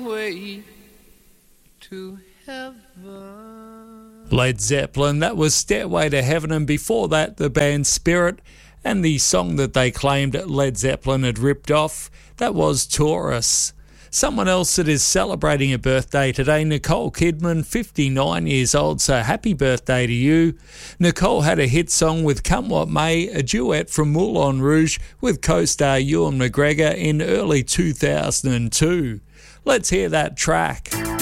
way to heaven. Led Zeppelin, that was Stairway to Heaven, and before that the band Spirit, and the song that they claimed Led Zeppelin had ripped off, that was Taurus. Someone else that is celebrating a birthday today, Nicole Kidman, 59 years old, so happy birthday to you. Nicole had a hit song with Come What May, a duet from Moulin Rouge with co-star Ewan McGregor in early 2002. Let's hear that track.